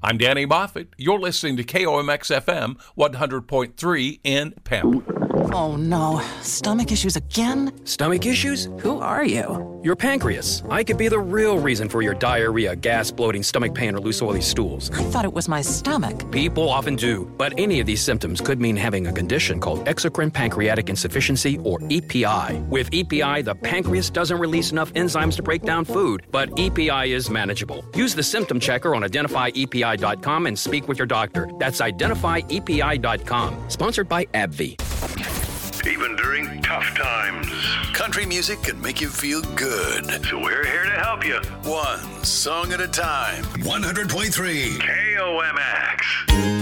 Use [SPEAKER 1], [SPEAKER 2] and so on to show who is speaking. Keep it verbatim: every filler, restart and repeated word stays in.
[SPEAKER 1] I'm Danny Moffat. You're listening to K O M X F M one hundred point three in Pembroke.
[SPEAKER 2] Oh no, stomach issues again?
[SPEAKER 3] Stomach issues?
[SPEAKER 2] Who are you?
[SPEAKER 3] Your pancreas. I could be the real reason for your diarrhea, gas, bloating, stomach pain, or loose oily stools.
[SPEAKER 2] I thought it was my stomach.
[SPEAKER 3] People often do, but any of these symptoms could mean having a condition called exocrine pancreatic insufficiency, or E P I. With E P I, the pancreas doesn't release enough enzymes to break down food, but E P I is manageable. Use the symptom checker on identify E P I dot com and speak with your doctor. That's identify E P I dot com. Sponsored by AbbVie.
[SPEAKER 4] Even during tough times,
[SPEAKER 5] country music can make you feel good.
[SPEAKER 4] So we're here to help you.
[SPEAKER 5] One song at a time. one hundred point three
[SPEAKER 4] K O M X.